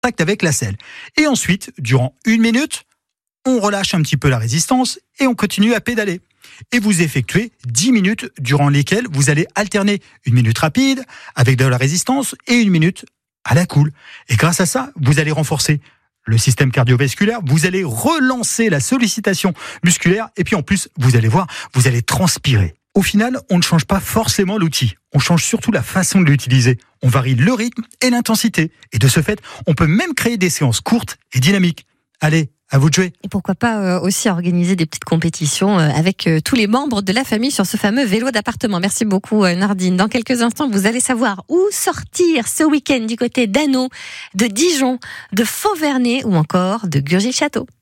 contact avec la selle. Et ensuite, durant 1 minute, on relâche un petit peu la résistance et on continue à pédaler. Et vous effectuez 10 minutes durant lesquelles vous allez alterner 1 minute rapide avec de la résistance et 1 minute à la cool. Et grâce à ça, vous allez renforcer le système cardiovasculaire, vous allez relancer la sollicitation musculaire et puis en plus, vous allez voir, vous allez transpirer. Au final, on ne change pas forcément l'outil, on change surtout la façon de l'utiliser. On varie le rythme et l'intensité. Et de ce fait, on peut même créer des séances courtes et dynamiques. Allez, à vous de jouer. Et pourquoi pas aussi organiser des petites compétitions avec tous les membres de la famille sur ce fameux vélo d'appartement. Merci beaucoup Nardine. Dans quelques instants, vous allez savoir où sortir ce week-end du côté d'Anneau, de Dijon, de Fauvernay ou encore de Gurgis-le-Château.